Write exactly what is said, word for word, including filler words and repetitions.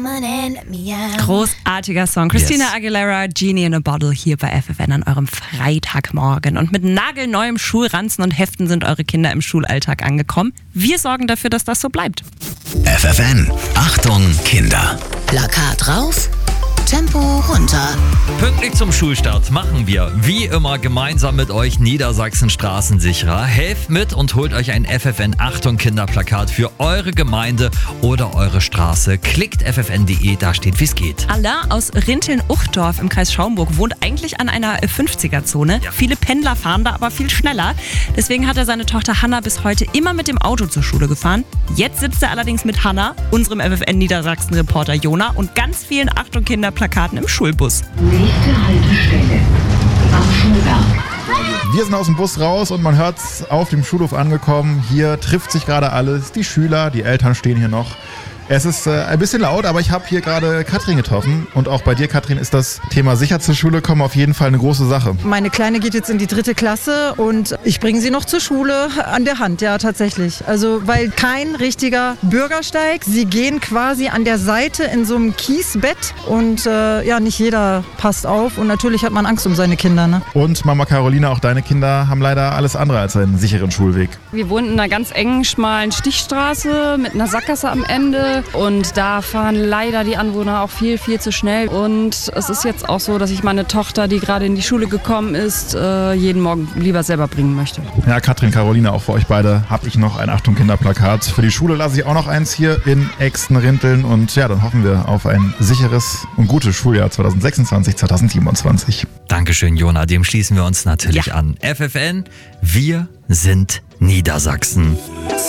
Großartiger Song. Christina yes. Aguilera, Genie in a Bottle hier bei F F N an eurem Freitagmorgen. Und mit nagelneuem Schulranzen und Heften sind eure Kinder im Schulalltag angekommen. Wir sorgen dafür, dass das so bleibt. F F N, Achtung Kinder. Plakat rauf, Tempo runter. Pünktlich zum Schulstart machen wir, wie immer, gemeinsam mit euch Niedersachsen Straßensicherer. Helft mit und holt euch ein F F N Achtung Kinderplakat für eure Gemeinde oder eure Straße. Klickt f f n punkt d e, da steht, wie es geht. Alain aus Rinteln-Uchtdorf im Kreis Schaumburg wohnt eigentlich an einer fünfziger-Zone. Ja. Viele Pendler fahren da aber viel schneller. Deswegen hat er seine Tochter Hanna bis heute immer mit dem Auto zur Schule gefahren. Jetzt sitzt er allerdings mit Hanna, unserem F F N Niedersachsen-Reporter Jona und ganz vielen Achtung Kinderplakaten im Schulbus. Nächste Haltestelle am Schulberg. Wir sind aus dem Bus raus und man hört's auf dem Schulhof angekommen. Hier trifft sich gerade alles. Die Schüler, die Eltern stehen hier noch. Es ist äh, ein bisschen laut, aber ich habe hier gerade Katrin getroffen. Und auch bei dir, Katrin, ist das Thema sicher zur Schule kommen auf jeden Fall eine große Sache. Meine Kleine geht jetzt in die dritte Klasse und ich bringe sie noch zur Schule an der Hand, ja tatsächlich. Also weil kein richtiger Bürgersteig, sie gehen quasi an der Seite in so einem Kiesbett und äh, ja, nicht jeder passt auf und natürlich hat man Angst um seine Kinder. Ne? Und Mama Caroline, auch deine Kinder haben leider alles andere als einen sicheren Schulweg. Wir wohnen in einer ganz engen, schmalen Stichstraße mit einer Sackgasse am Ende. Und da fahren leider die Anwohner auch viel, viel zu schnell. Und es ist jetzt auch so, dass ich meine Tochter, die gerade in die Schule gekommen ist, jeden Morgen lieber selber bringen möchte. Ja, Katrin, Caroline, auch für euch beide habe ich noch ein Achtung Kinderplakat. Für die Schule lasse ich auch noch eins hier in Exten-Rinteln. Und ja, dann hoffen wir auf ein sicheres und gutes Schuljahr zwanzig sechsundzwanzig, zwanzig siebenundzwanzig. Dankeschön, Jona. Dem schließen wir uns natürlich ja. an. F F N, wir sind Niedersachsen.